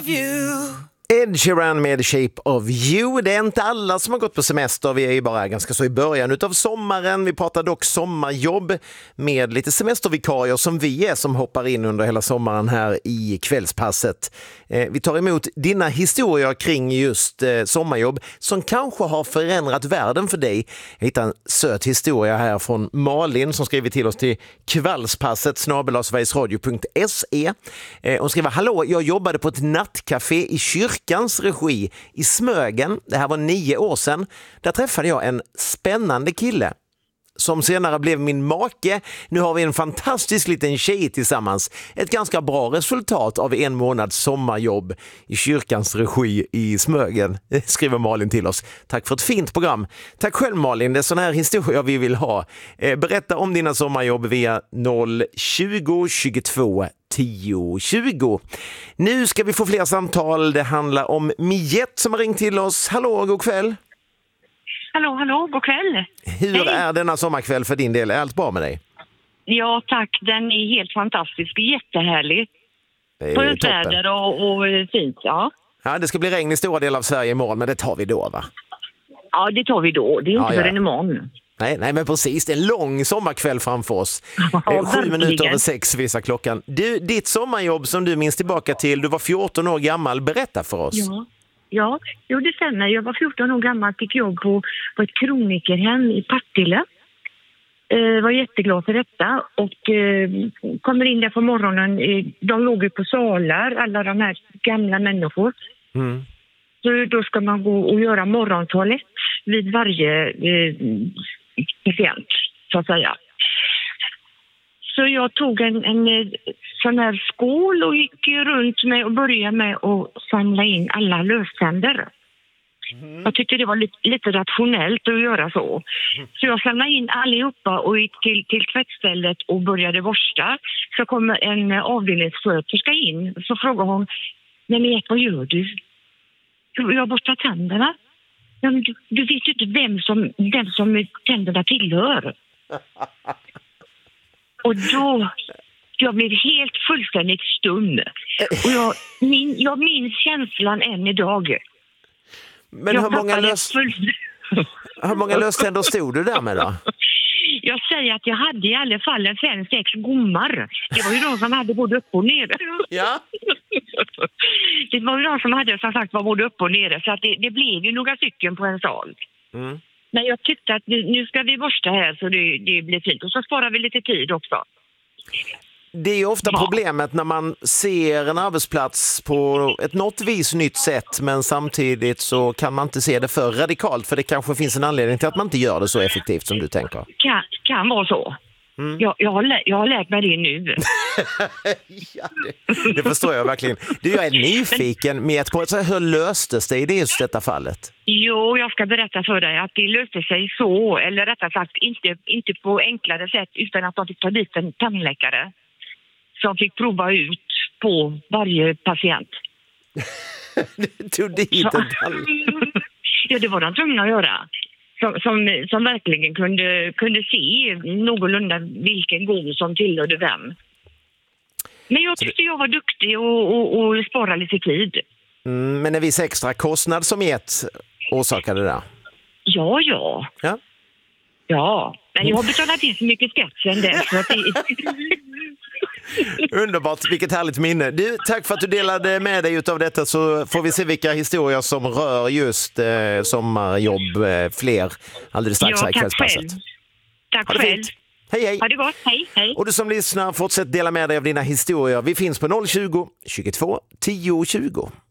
of you. Ed Sheeran med Shape of You. Det är inte alla som har gått på semester. Vi är ju bara ganska så i början utav sommaren. Vi pratar dock sommarjobb med lite semestervikarier som vi är som hoppar in under hela sommaren här i kvällspasset. Vi tar emot dina historier kring just sommarjobb som kanske har förändrat världen för dig. Jag hittar en söt historia här från Malin som skriver till oss till kvällspasset@sverigesradio.se. Hon skriver: hallå, jag jobbade på ett nattcafé i kyrkans regi i Smögen. Det här var 9 år sedan. Där träffade jag en spännande kille som senare blev min make. Nu har vi en fantastisk liten tjej tillsammans. Ett ganska bra resultat av 1 månads sommarjobb i kyrkans regi i Smögen, skriver Malin till oss. Tack för ett fint program. Tack själv Malin, det är sån här historia vi vill ha. Berätta om dina sommarjobb via 020 22 10 20. Nu ska vi få fler samtal. Det handlar om Miette som har ringt till oss. Hallå, god kväll. Hallå, god kväll. Hur är denna sommarkväll för din del? Är allt bra med dig? Ja tack, den är helt fantastisk, jättehärlig. Skönt väder och fint, ja. Ja, det ska bli regn i stora delar av Sverige imorgon, men det tar vi då va? Ja, det tar vi då. Det är inte förrän imorgon. Nej, men precis. Det är en lång sommarkväll framför oss. 7 minuter över 6 visar klockan. Du, ditt sommarjobb som du minns tillbaka till, du var 14 år gammal. Berätta för oss. Ja, det stämmer. Jag var 14 år gammal, fick jobb på ett kronikerhem i Partille. Var jätteglad för detta och kommer in där på morgonen. De låg ju på salar, alla de här gamla människor. Mm. Så då ska man gå och göra morgontoalett vid varje patient, så att säga. Så jag tog en sån här skål och gick runt med och började med att samla in alla löständer. Mm. Jag tyckte det var lite rationellt att göra så. Så jag samlade in allihopa och gick till tvättstället och började borsta. Så kommer en avdelningssköterska in. Så frågar hon: men vad gör du? Jag borstar tänderna. Ja, men du vet ju inte vem som tänderna tillhör. Och då jag blev helt fullständigt stum. Och jag minns känslan än idag. Men hur många löständer stod du där med då? Jag säger att jag hade i alla fall 5-6 gommar. Det var ju de som hade både upp och nere. Ja. Det var ju de som hade som sagt var både upp och nere. Så att det blev ju några stycken på en sal. Mm. Men jag tyckte att nu ska vi borsta här så det blir fint. Och så sparar vi lite tid också. Det är ju ofta problemet när man ser en arbetsplats på ett något vis nytt sätt, men samtidigt så kan man inte se det för radikalt, för det kanske finns en anledning till att man inte gör det så effektivt som du tänker. Kan vara så. Mm. Jag har lärt mig det nu. Ja, det förstår jag verkligen. Jag är nyfiken med på hur löstes det i just detta fallet? Jo, jag ska berätta för dig att det löste sig så, eller rättare sagt inte på enklare sätt, utan att de fick ta dit en tandläkare som fick prova ut på varje patient. Du tog dit en tandläkare? Ja, det var de tvungna att göra. Som verkligen kunde se någorlunda vilken gång som tillhörde vem. Men jag tyckte jag var duktig och sparade lite tid. Men en viss extra kostnad som orsakade det? Ja. Ja, men jag har betalat in så mycket skatt sen dess. Underbart, vilket härligt minne. Du, tack för att du delade med dig utav detta, så får vi se vilka historier som rör just sommarjobb fler alldeles strax här i kvällspasset. Tack ha det själv. Fint. Hej. Ha det gott, hej. Och du som lyssnar, fortsätt dela med dig av dina historier. Vi finns på 020 22 10 20.